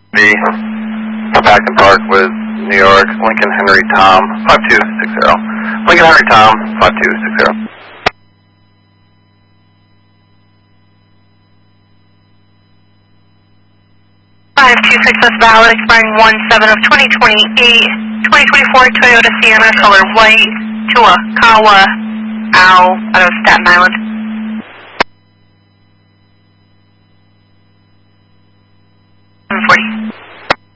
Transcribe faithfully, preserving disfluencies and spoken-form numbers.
B, back in Park with New York, Lincoln Henry Tom, five two six zero. Lincoln Henry Tom, five two six zero. five two six is valid, expiring one seven of twenty twenty-eight, twenty twenty-four Toyota Sienna, color white, to a Kawa, Ow, out of Staten Island. seven forty.